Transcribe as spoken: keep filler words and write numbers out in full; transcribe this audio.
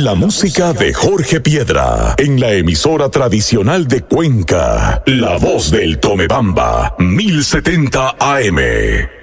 La música de Jorge Piedra en la emisora tradicional de Cuenca, La Voz del Tomebamba, mil setenta A M.